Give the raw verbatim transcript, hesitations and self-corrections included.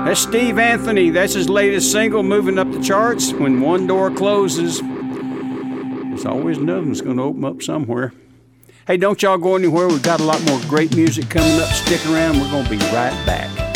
That's Steve Anthony. That's his latest single, moving up the charts. When one door closes, there's always another one's going to open up somewhere. Hey, don't y'all go anywhere. We've got a lot more great music coming up. Stick around. We're going to be right back.